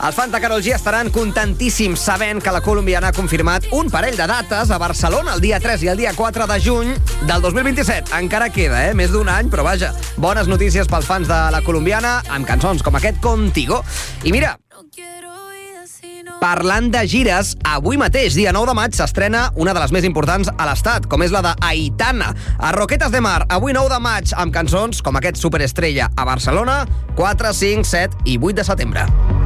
Els fans de Karol G estaran contentíssims sabent que la colombiana ha confirmat un parell de dates a Barcelona el dia 3 i el dia 4 de juny del 2027. Encara queda, més d'un any, però vaja, bones notícies pels fans de la colombiana amb cançons com aquest Contigo. I mira, parlant de gires, avui mateix, dia 9 de maig, s'estrena una de les més importants a l'estat, com és la de Aitana. A Roquetas de Mar, avui 9 de maig, amb cançons com aquest Superestrella a Barcelona, 4, 5, 7 i 8 de setembre.